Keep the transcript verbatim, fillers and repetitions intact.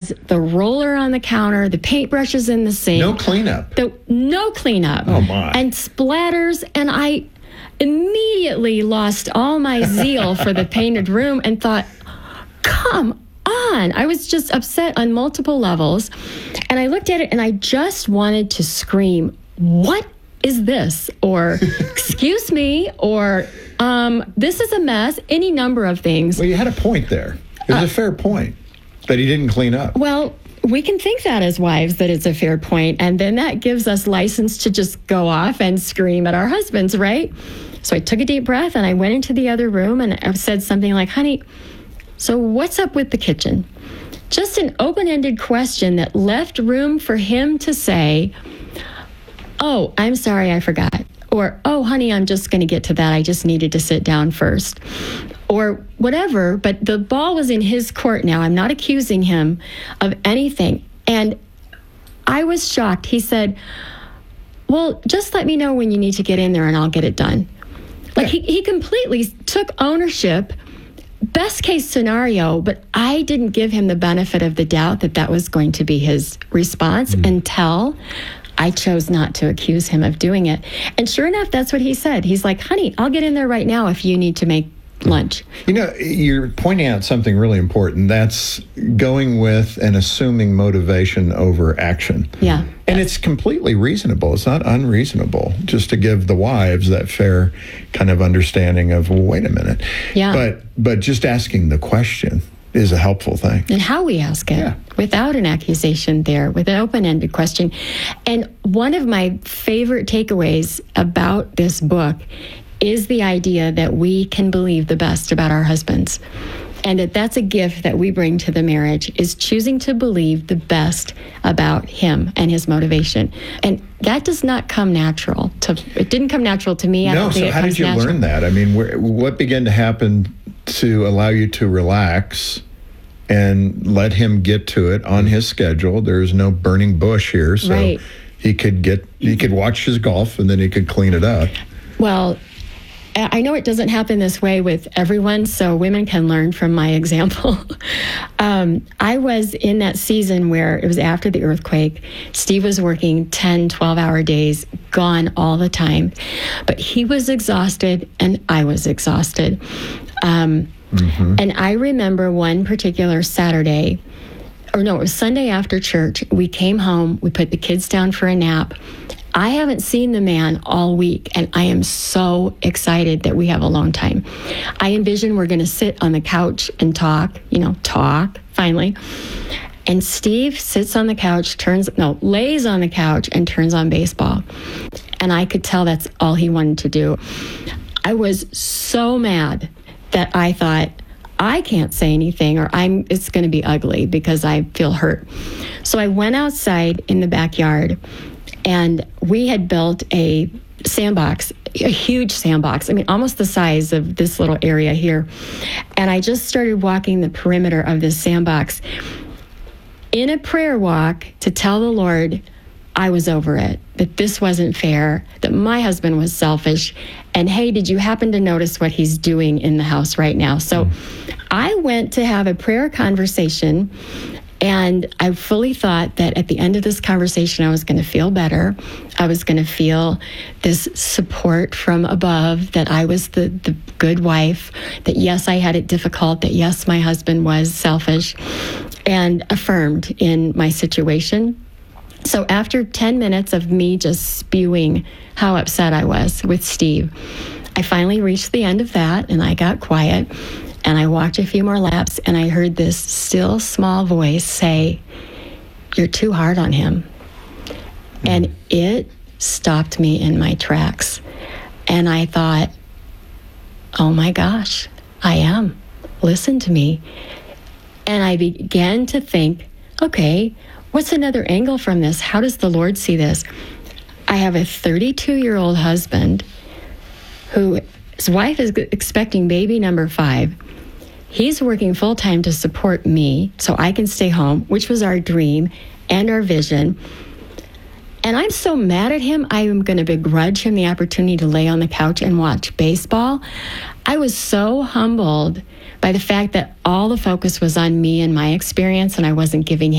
was the roller on the counter, the paintbrushes in the sink. No cleanup. The, no cleanup. Oh, my. And splatters. And I immediately lost all my zeal for the painted room and thought, come on. I was just upset on multiple levels. And I looked at it and I just wanted to scream, what is this? Or, excuse me, or um, this is a mess, any number of things. Well, you had a point there. It was uh, a fair point that he didn't clean up. Well, we can think that as wives, that it's a fair point, and then that gives us license to just go off and scream at our husbands, right? So I took a deep breath and I went into the other room and I said something like, honey, so what's up with the kitchen? Just an open-ended question that left room for him to say, oh, I'm sorry, I forgot. Or, oh, honey, I'm just going to get to that. I just needed to sit down first. Or whatever, but the ball was in his court now. I'm not accusing him of anything. And I was shocked. He said, well, just let me know when you need to get in there and I'll get it done. Like he, he completely took ownership, best case scenario, but I didn't give him the benefit of the doubt that that was going to be his response mm. until I chose not to accuse him of doing it. And sure enough, that's what he said. He's like, honey, I'll get in there right now if you need to make lunch. You know, you're pointing out something really important. That's going with and assuming motivation over action. Yeah. And it's completely reasonable. It's not unreasonable just to give the wives that fair kind of understanding of, well, wait a minute. Yeah. But but just asking the question is a helpful thing. And how we ask it, yeah. without an accusation there, with an open-ended question. And one of my favorite takeaways about this book is the idea that we can believe the best about our husbands. And that that's a gift that we bring to the marriage, is choosing to believe the best about him and his motivation. And that does not come natural. To, it didn't come natural to me. I no, don't think so it how comes did you natural. learn that? I mean, where, what began to happen to allow you to relax and let him get to it on his schedule? There's no burning bush here, so right. he could get he could watch his golf and then he could clean it up. Well, I know it doesn't happen this way with everyone, so women can learn from my example. um, I was in that season where it was after the earthquake. Steve was working ten, twelve-hour days, gone all the time. But he was exhausted, and I was exhausted. Um, mm-hmm. And I remember one particular Saturday, or no, it was Sunday after church. We came home, we put the kids down for a nap. I haven't seen the man all week, and I am so excited that we have alone time. I envision we're going to sit on the couch and talk, you know, talk, finally. And Steve sits on the couch, turns, no, lays on the couch and turns on baseball. And I could tell that's all he wanted to do. I was so mad that I thought, I can't say anything or I'm it's going to be ugly because I feel hurt. So I went outside in the backyard, and we had built a sandbox, a huge sandbox. I mean, almost the size of this little area here. And I just started walking the perimeter of this sandbox in a prayer walk to tell the Lord I was over it, that this wasn't fair, that my husband was selfish. And hey, did you happen to notice what he's doing in the house right now? So I went to have a prayer conversation. And I fully thought that at the end of this conversation, I was going to feel better. I was going to feel this support from above, that I was the, the good wife, that yes, I had it difficult, that yes, my husband was selfish, and affirmed in my situation. So after ten minutes of me just spewing how upset I was with Steve, I finally reached the end of that, and I got quiet. And I walked a few more laps, and I heard this still small voice say, you're too hard on him. Mm. And it stopped me in my tracks. And I thought, oh my gosh, I am. Listen to me. And I began to think, okay, what's another angle from this? How does the Lord see this? I have a thirty-two-year-old husband who, his wife is expecting baby number five. He's working full-time to support me so I can stay home, which was our dream and our vision. And I'm so mad at him, I am going to begrudge him the opportunity to lay on the couch and watch baseball. I was so humbled by the fact that all the focus was on me and my experience, and I wasn't giving